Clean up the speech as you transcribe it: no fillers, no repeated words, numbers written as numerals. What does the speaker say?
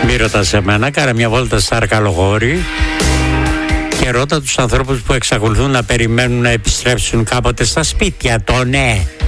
Μη ρωτάς εμένα, κάνε μια βόλτα στα Αρκαλογόρη και ρώτα τους ανθρώπους που εξακολουθούν να περιμένουν να επιστρέψουν κάποτε στα σπίτια. Το ναι.